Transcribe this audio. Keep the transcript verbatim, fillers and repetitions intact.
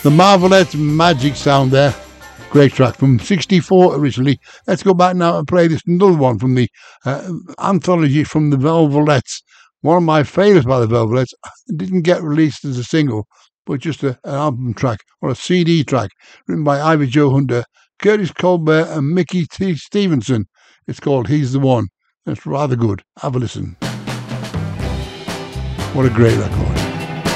The Marvelettes, Magic Sound there. Great track from sixty-four originally. Let's go back now and play this another one from the uh, anthology from the Velvelettes. One of my favourites by the Velvelettes. It didn't get released as a single, but just a, an album track or a C D track written by Ivy Joe Hunter, Curtis Colbert and Mickey T. Stevenson. It's called He's the One. It's rather good. Have a listen. What a great record.